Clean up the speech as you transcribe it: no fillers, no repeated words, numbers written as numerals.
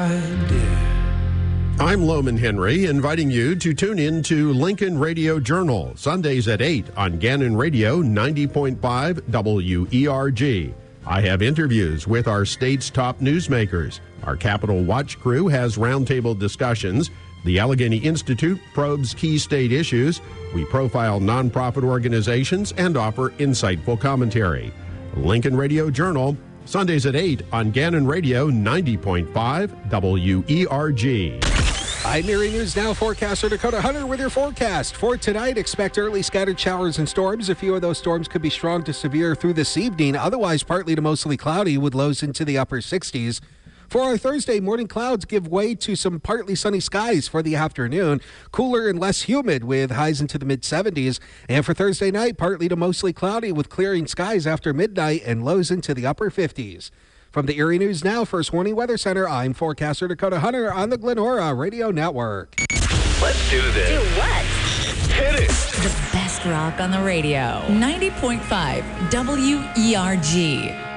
I'm Loman Henry, inviting you to tune in to Lincoln Radio Journal, Sundays at 8 on Gannon Radio 90.5 WERG. I have interviews with our state's top newsmakers. Our Capitol Watch crew has roundtable discussions. The Allegheny Institute probes key state issues. We profile nonprofit organizations and offer insightful commentary. Lincoln Radio Journal, Sundays at 8 on Gannon Radio 90.5 WERG. I'm Erie News Now forecaster Dakota Hunter with your forecast. For tonight, expect early scattered showers and storms. A few of those storms could be strong to severe through this evening. Otherwise, partly to mostly cloudy with lows into the upper 60s. For our Thursday, morning clouds give way to some partly sunny skies for the afternoon. Cooler and less humid with highs into the mid-70s. And for Thursday night, partly to mostly cloudy with clearing skies after midnight and lows into the upper 50s. From the Erie News Now First Warning Weather Center, I'm forecaster Dakota Hunter on the Glenora Radio Network. Let's do this. Do what? Hit it. The best rock on the radio. 90.5 WERG.